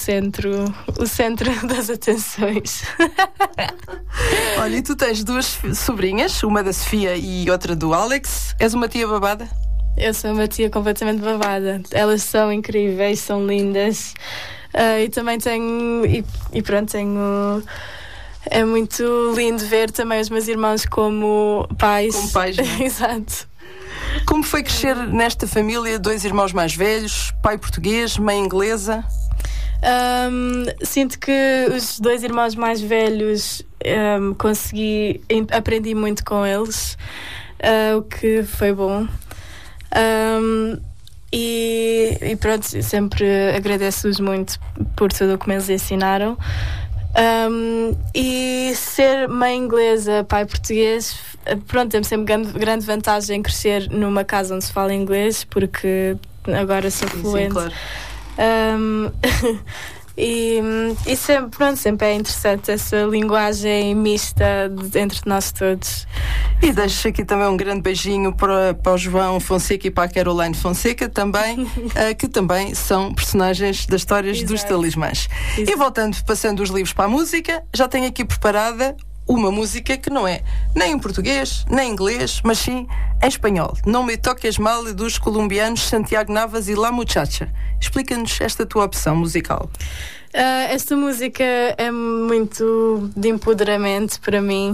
o centro das atenções. Olha, e tu tens duas sobrinhas, uma da Sofia e outra do Alex. És uma tia babada? Eu sou uma tia completamente babada. Elas são incríveis, são lindas. E também tenho... E pronto, tenho... É muito lindo ver também os meus irmãos como pais. Como pais, não é? Exato. Como foi crescer nesta família, 2 irmãos mais velhos, pai português, mãe inglesa? Sinto que os 2 irmãos mais velhos aprendi muito com eles, o que foi bom. E pronto, sempre agradeço-os muito por tudo o que me eles ensinaram. E ser mãe inglesa, pai português, pronto, temos sempre grande vantagem em crescer numa casa onde se fala inglês, porque agora sou fluente. Sim, claro. E sempre é interessante essa linguagem mista entre nós todos. E deixo aqui também um grande beijinho para o João Fonseca e para a Caroline Fonseca também, que também são personagens das histórias Exato. dos Talismãs. E voltando, passando os livros para a música, já tenho aqui preparada uma música que não é nem em português, nem em inglês, mas sim em espanhol. Não me toques mal, dos colombianos Santiago Navas e La Muchacha. Explica-nos esta tua opção musical. Esta música é muito de empoderamento para mim.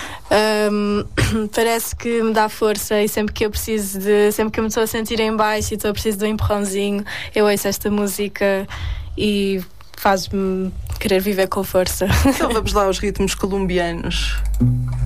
Parece que me dá força, e sempre que eu sempre que eu me estou a sentir em baixo e preciso de um empurrãozinho, eu ouço esta música e faz-me querer viver com força. Então vamos lá aos ritmos colombianos.